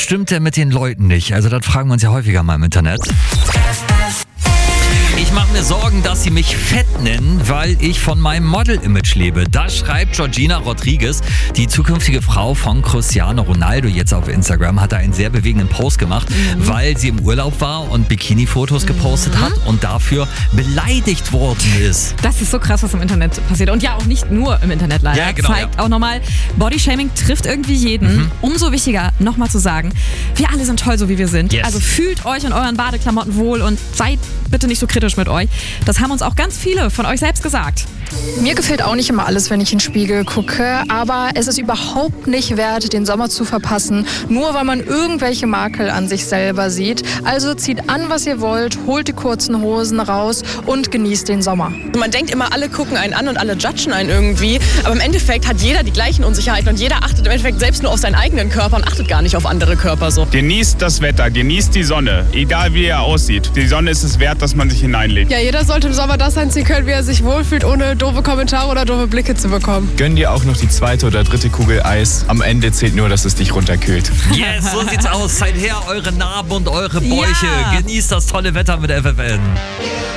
stimmt denn mit den Leuten nicht? Also das fragen wir uns ja häufiger mal im Internet. Ich mache mir Sorgen, dass sie mich fett nennen, weil ich von meinem Model-Image lebe. Das schreibt Georgina Rodriguez, die zukünftige Frau von Cristiano Ronaldo, jetzt auf Instagram, hat da einen sehr bewegenden Post gemacht, weil sie im Urlaub war und Bikini-Fotos gepostet hat und dafür beleidigt worden ist. Das ist so krass, was im Internet passiert. Und ja, auch nicht nur im Internet leider. Ja, genau, Zeigt auch nochmal, Bodyshaming trifft irgendwie jeden. Umso wichtiger, nochmal zu sagen, wir alle sind toll, so wie wir sind. Yes. Also fühlt euch in euren Badeklamotten wohl und seid bitte nicht so kritisch mit euch. Das haben uns auch ganz viele von euch selbst gesagt. Mir gefällt auch nicht immer alles, wenn ich in den Spiegel gucke, aber es ist überhaupt nicht wert, den Sommer zu verpassen, nur weil man irgendwelche Makel an sich selber sieht. Also zieht an, was ihr wollt, holt die kurzen Hosen raus und genießt den Sommer. Man denkt immer, alle gucken einen an und alle judgen einen irgendwie, aber im Endeffekt hat jeder die gleichen Unsicherheiten und jeder achtet im Endeffekt selbst nur auf seinen eigenen Körper und achtet gar nicht auf andere Körper so. Genießt das Wetter, genießt die Sonne, egal wie er aussieht. Die Sonne ist es wert, dass man sich hineinlegt. Ja, jeder sollte im Sommer das anziehen können, wie er sich wohlfühlt, ohne doofe Kommentare oder doofe Blicke zu bekommen. Gönn dir auch noch die zweite oder dritte Kugel Eis. Am Ende zählt nur, dass es dich runterkühlt. Yes, so sieht's aus. Seid her, eure Narben und eure Bäuche. Ja. Genießt das tolle Wetter mit FFN.